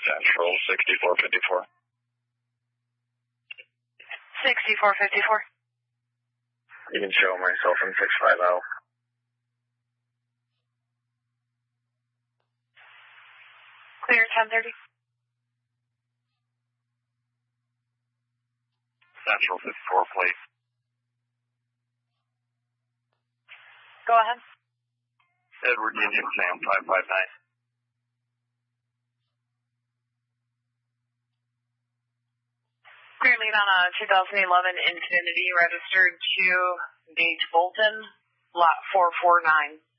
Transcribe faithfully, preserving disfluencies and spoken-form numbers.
Central sixty-four fifty-four. sixty-four fifty-four. You can show myself in six five zero. Clear ten thirty. Central fifty-four, please. Go ahead. Edward Union Sam five five nine. Clear lead on a two thousand eleven Infiniti registered to Gage Bolton, lot four four nine.